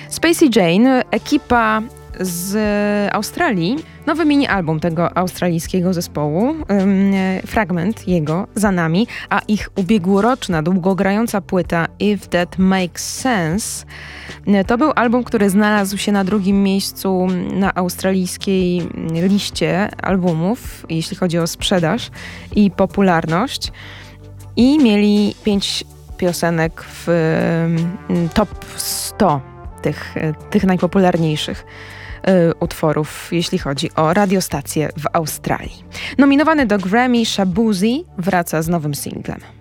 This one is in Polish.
Spacey Jane, ekipa z Australii, nowy mini-album tego australijskiego zespołu, fragment jego za nami, a ich ubiegłoroczna, długogrająca płyta If That Makes Sense to był album, który znalazł się na drugim miejscu na australijskiej liście albumów, jeśli chodzi o sprzedaż i popularność, i mieli 5 piosenek w top 100 tych najpopularniejszych utworów, jeśli chodzi o radiostacje w Australii. Nominowany do Grammy, Shaboozey wraca z nowym singlem.